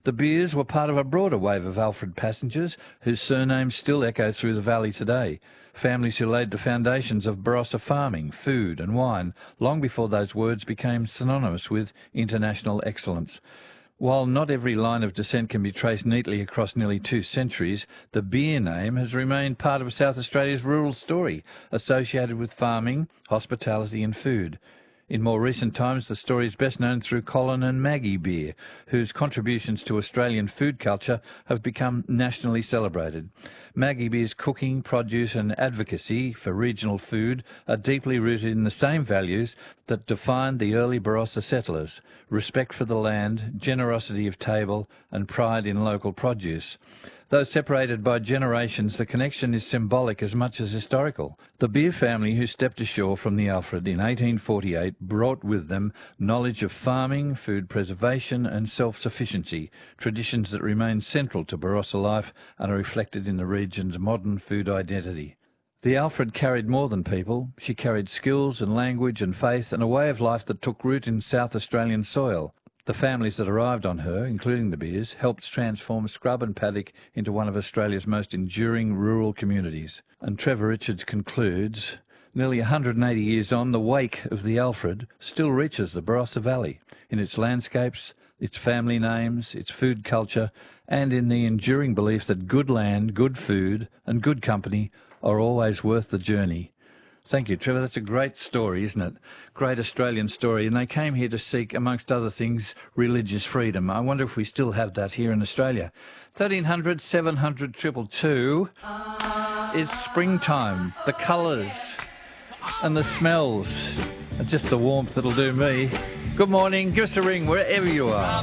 The Beers were part of a broader wave of Alfred passengers whose surnames still echo through the valley today. Families who laid the foundations of Barossa farming, food and wine long before those words became synonymous with international excellence. While not every line of descent can be traced neatly across nearly 2 centuries, the Beer name has remained part of South Australia's rural story, associated with farming, hospitality and food. In more recent times, the story is best known through Colin and Maggie Beer, whose contributions to Australian food culture have become nationally celebrated. Maggie Beer's cooking, produce and advocacy for regional food are deeply rooted in the same values that defined the early Barossa settlers: respect for the land, generosity of table and pride in local produce. Though separated by generations, the connection is symbolic as much as historical. The Beer family who stepped ashore from the Alfred in 1848 brought with them knowledge of farming, food preservation and self-sufficiency, traditions that remain central to Barossa life and are reflected in the region's modern food identity. The Alfred carried more than people. She carried skills and language and faith and a way of life that took root in South Australian soil. The families that arrived on her, including the Beers, helped transform Scrub and Paddock into one of Australia's most enduring rural communities. And Trevor Richards concludes, nearly 180 years on, the wake of the Alfred still reaches the Barossa Valley, in its landscapes, its family names, its food culture, and in the enduring belief that good land, good food and good company are always worth the journey. Thank you, Trevor. That's a great story, isn't it? Great Australian story. And they came here to seek, amongst other things, religious freedom. I wonder if we still have that here in Australia. 1300 700 222 is springtime. The colours and the smells and just the warmth that'll do me. Good morning. Give us a ring wherever you are.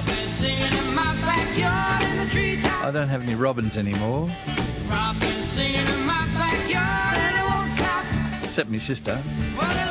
I don't have any robins anymore. Except my sister.